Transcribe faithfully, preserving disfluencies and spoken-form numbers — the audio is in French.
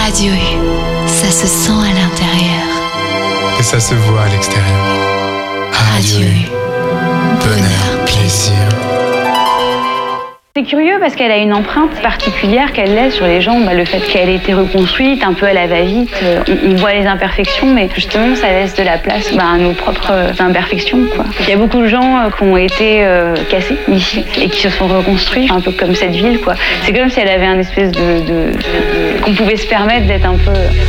Radio U, ça se sent à l'intérieur. Et ça se voit à l'extérieur. Radio U, bonheur, plaisir. C'est curieux parce qu'elle a une empreinte particulière qu'elle laisse sur les gens. Bah, le fait qu'elle ait été reconstruite un peu à la va-vite, euh, on, on voit les imperfections, mais justement ça laisse de la place bah, à nos propres euh, imperfections, quoi. Il y a beaucoup de gens euh, qui ont été euh, cassés ici et qui se sont reconstruits, un peu comme cette ville, quoi. C'est comme si elle avait un espèce de, de, de, de qu'on pouvait se permettre d'être un peu